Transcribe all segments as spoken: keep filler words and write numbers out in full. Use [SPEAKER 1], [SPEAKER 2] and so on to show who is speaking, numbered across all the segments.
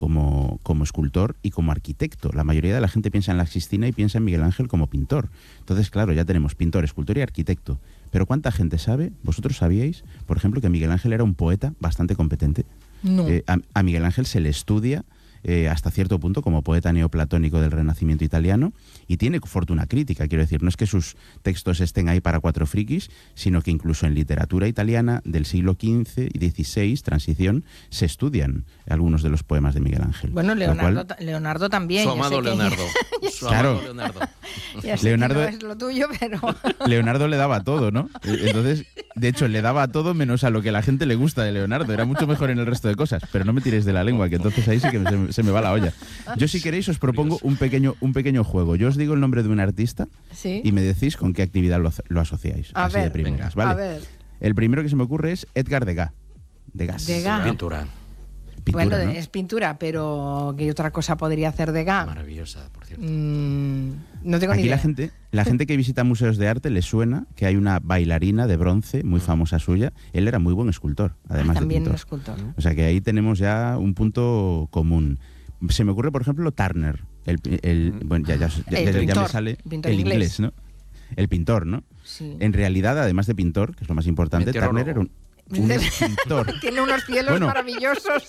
[SPEAKER 1] como, como escultor y como arquitecto. La mayoría de la gente piensa en la Sixtina y piensa en Miguel Ángel como pintor. Entonces, claro, ya tenemos pintor, escultor y arquitecto. Pero ¿cuánta gente sabe? ¿Vosotros sabíais, por ejemplo, que Miguel Ángel era un poeta bastante competente?
[SPEAKER 2] No.
[SPEAKER 1] Eh, a, a Miguel Ángel se le estudia eh, hasta cierto punto como poeta neoplatónico del Renacimiento italiano y tiene fortuna crítica, quiero decir, no es que sus textos estén ahí para cuatro frikis, sino que incluso en literatura italiana del siglo quince y dieciséis, transición, se estudian algunos de los poemas de Miguel Ángel.
[SPEAKER 2] Bueno, Leonardo,
[SPEAKER 1] cual,
[SPEAKER 2] Leonardo también.
[SPEAKER 3] Su amado Leonardo. Su
[SPEAKER 1] claro.
[SPEAKER 3] amado Leonardo.
[SPEAKER 2] Ya sé
[SPEAKER 1] Leonardo,
[SPEAKER 2] que no es lo tuyo, pero...
[SPEAKER 1] Leonardo le daba todo, ¿no? Entonces, de hecho, le daba todo menos a lo que a la gente le gusta de Leonardo. Era mucho mejor en el resto de cosas, pero no me tiréis de la lengua, que entonces ahí sí que se, se me va la olla. Yo, si queréis, os propongo un pequeño, un pequeño juego. Yo os digo el nombre de un artista
[SPEAKER 2] ¿Sí?
[SPEAKER 1] y me decís con qué actividad lo, lo asociáis.
[SPEAKER 2] A
[SPEAKER 1] así
[SPEAKER 2] ver,
[SPEAKER 1] de primeras,
[SPEAKER 2] venga,
[SPEAKER 1] ¿vale?
[SPEAKER 2] a ver.
[SPEAKER 1] El primero que se me ocurre es Edgar Degas. Degas.
[SPEAKER 2] Degas.
[SPEAKER 3] Pintura.
[SPEAKER 1] Pintura,
[SPEAKER 2] Bueno,
[SPEAKER 1] ¿no?
[SPEAKER 2] es pintura, pero ¿qué otra cosa podría hacer Degas?
[SPEAKER 3] Maravillosa, por cierto.
[SPEAKER 2] Mm, no tengo
[SPEAKER 1] Aquí
[SPEAKER 2] ni idea.
[SPEAKER 1] la gente, la gente que visita museos de arte le suena que hay una bailarina de bronce muy famosa suya. Él era muy buen escultor, además
[SPEAKER 2] Ah, también
[SPEAKER 1] de
[SPEAKER 2] un
[SPEAKER 1] pintor.
[SPEAKER 2] escultor.
[SPEAKER 1] O sea que ahí tenemos ya un punto común. Se me ocurre, por ejemplo, Turner. El, el, bueno, ya, ya, ya,
[SPEAKER 2] El
[SPEAKER 1] ya- ya
[SPEAKER 2] pintor,
[SPEAKER 1] me sale
[SPEAKER 2] pintor
[SPEAKER 1] el
[SPEAKER 2] inglés.
[SPEAKER 1] inglés, ¿no? El pintor, ¿no?
[SPEAKER 2] Sí.
[SPEAKER 1] En realidad, además de pintor, que es lo más importante,
[SPEAKER 3] Meteorólogo.
[SPEAKER 1] Turner era un, un pintor.
[SPEAKER 2] Tiene unos cielos
[SPEAKER 1] Bueno.
[SPEAKER 2] maravillosos.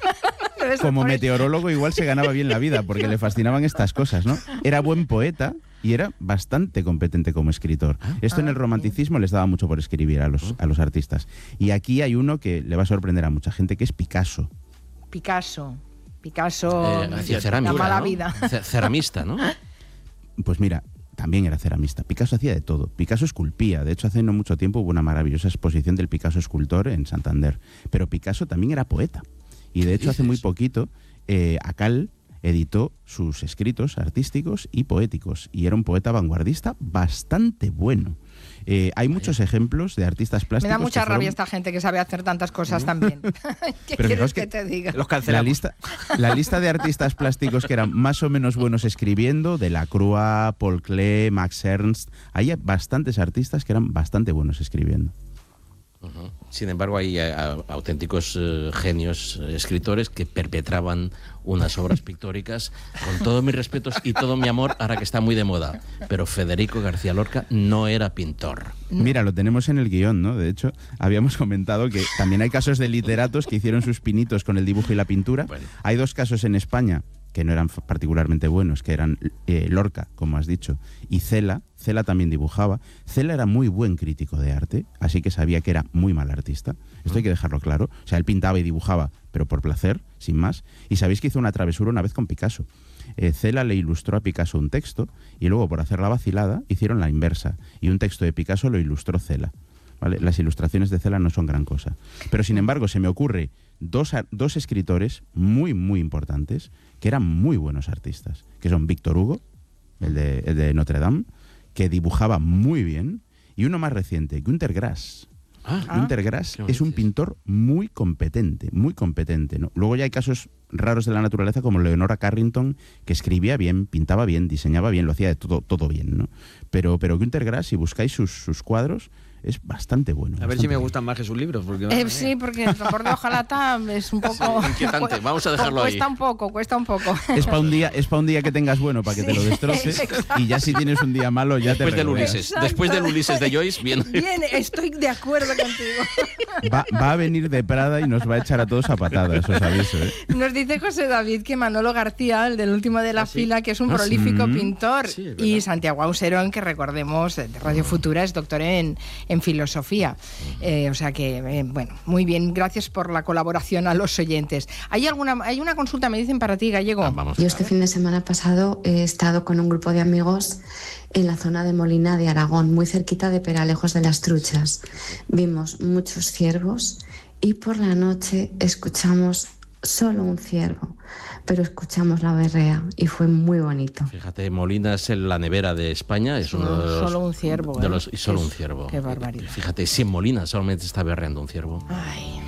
[SPEAKER 2] Debe ser
[SPEAKER 1] Como
[SPEAKER 2] por eso.
[SPEAKER 1] meteorólogo igual se ganaba bien la vida, porque le fascinaban estas cosas, ¿no? Era buen poeta y era bastante competente como escritor. Esto en el romanticismo les daba mucho por escribir a los, a los artistas. Y aquí hay uno que le va a sorprender a mucha gente, que es Picasso.
[SPEAKER 2] Picasso. Picasso,
[SPEAKER 3] Eh, hacía
[SPEAKER 2] la
[SPEAKER 3] cerámica,
[SPEAKER 2] mala
[SPEAKER 3] ¿no?
[SPEAKER 2] vida.
[SPEAKER 3] Ce- Ceramista, ¿no?
[SPEAKER 1] Pues mira, también era ceramista. Picasso hacía de todo. Picasso esculpía. De hecho, hace no mucho tiempo hubo una maravillosa exposición del Picasso escultor en Santander. Pero Picasso también era poeta. Y de hecho, hace muy poquito, eh, Acal editó sus escritos artísticos y poéticos. Y era un poeta vanguardista bastante bueno. Eh, hay muchos ejemplos de artistas
[SPEAKER 2] Me
[SPEAKER 1] plásticos.
[SPEAKER 2] da mucha
[SPEAKER 1] que fueron-
[SPEAKER 2] rabia esta gente que sabe hacer tantas cosas también. ¿Qué
[SPEAKER 1] Pero
[SPEAKER 2] quieres
[SPEAKER 1] fijaos
[SPEAKER 2] que,
[SPEAKER 1] que
[SPEAKER 2] te diga?
[SPEAKER 3] Los
[SPEAKER 1] La
[SPEAKER 3] cancelamos.
[SPEAKER 1] lista, la lista de artistas plásticos que eran más o menos buenos escribiendo, Delacroix, Paul Klee, Max Ernst, hay bastantes artistas que eran bastante buenos escribiendo.
[SPEAKER 3] Ujú. Sin embargo, hay eh, auténticos eh, genios eh, escritores que perpetraban unas obras pictóricas con todos mis respetos y todo mi amor, ahora que está muy de moda. Pero Federico García Lorca no era pintor.
[SPEAKER 1] Mira, lo tenemos en el guión, ¿no? De hecho, habíamos comentado que también hay casos de literatos que hicieron sus pinitos con el dibujo y la pintura.
[SPEAKER 3] Bueno.
[SPEAKER 1] Hay dos casos en España que no eran particularmente buenos, que eran eh, Lorca, como has dicho, y Cela. Cela también dibujaba. Cela era muy buen crítico de arte, así que sabía que era muy mal artista. Esto hay que dejarlo claro. O sea, él pintaba y dibujaba, pero por placer, sin más. Y sabéis que hizo una travesura una vez con Picasso. Eh, Cela le ilustró a Picasso un texto y luego, por hacer la vacilada, hicieron la inversa. Y un texto de Picasso lo ilustró Cela. ¿Vale? Las ilustraciones de Cela no son gran cosa. Pero, sin embargo, se me ocurre dos, dos escritores muy, muy importantes que eran muy buenos artistas, que son Víctor Hugo, el de, el de Notre Dame, que dibujaba muy bien, y uno más reciente, Günter Grass.
[SPEAKER 3] Ah,
[SPEAKER 1] Günter Grass
[SPEAKER 3] ¿qué me
[SPEAKER 1] es un
[SPEAKER 3] dices?
[SPEAKER 1] pintor muy competente, muy competente, ¿no? Luego ya hay casos raros de la naturaleza como Leonora Carrington, que escribía bien, pintaba bien, diseñaba bien, lo hacía de todo, todo bien, ¿no? Pero, pero Günter Grass, si buscáis sus, sus cuadros, es bastante bueno.
[SPEAKER 4] A ver
[SPEAKER 1] bastante
[SPEAKER 4] si me
[SPEAKER 1] bueno.
[SPEAKER 4] gustan más que sus libros. Porque,
[SPEAKER 2] Eh,
[SPEAKER 4] madre
[SPEAKER 2] sí,
[SPEAKER 4] mía.
[SPEAKER 2] porque el sabor de hojalata es un poco...
[SPEAKER 3] Sí, inquietante. Vamos a dejarlo ahí.
[SPEAKER 2] Cuesta un poco, cuesta un poco.
[SPEAKER 1] Es para un día, es para un día que tengas bueno, para que te lo
[SPEAKER 2] Sí,
[SPEAKER 1] destroces,
[SPEAKER 2] exacto.
[SPEAKER 1] y ya si tienes un día malo ya te
[SPEAKER 3] Después del
[SPEAKER 1] regodeas.
[SPEAKER 3] Ulises. Después del Ulises de Joyce, bien.
[SPEAKER 2] Bien, estoy de acuerdo contigo.
[SPEAKER 1] Va, va a venir de Prada y nos va a echar a todos a patadas, os aviso, ¿eh?
[SPEAKER 2] Nos dice José David que Manolo García, el del último de la
[SPEAKER 4] ¿Ah, sí?
[SPEAKER 2] fila, que es un
[SPEAKER 3] Ah, sí.
[SPEAKER 2] prolífico
[SPEAKER 1] Mm.
[SPEAKER 2] pintor,
[SPEAKER 4] Sí, es verdad.
[SPEAKER 2] y Santiago Auserón, que recordemos, de Radio Futura, es doctor en, en filosofía. Eh, o sea que, eh, bueno, muy bien, gracias por la colaboración a los oyentes. ¿Hay alguna hay una consulta, me dicen, para ti, Gallego?
[SPEAKER 3] Ah, vamos.
[SPEAKER 5] Yo este fin de semana pasado he estado con un grupo de amigos en la zona de Molina de Aragón, muy cerquita de Peralejos de las Truchas. Vimos muchos ciervos y por la noche escuchamos solo un ciervo, pero escuchamos la berrea y fue muy bonito.
[SPEAKER 3] Fíjate, Molina es la nevera de España, es uno
[SPEAKER 2] Solo-
[SPEAKER 3] de los,
[SPEAKER 2] solo un ciervo,
[SPEAKER 3] de
[SPEAKER 2] ¿eh?
[SPEAKER 3] los- y solo
[SPEAKER 2] Qué-
[SPEAKER 3] un ciervo.
[SPEAKER 2] qué barbaridad.
[SPEAKER 3] Fíjate, si en Molina solamente está berreando un ciervo.
[SPEAKER 2] Ay,